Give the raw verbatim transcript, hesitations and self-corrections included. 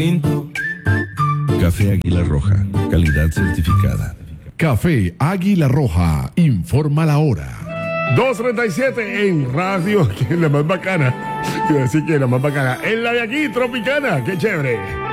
Café Águila Roja, calidad certificada. Café Águila Roja, informa la hora. dos treinta y siete en radio, que es la más bacana. Iba a decir que es la más bacana. En la de aquí, Tropicana, qué chévere.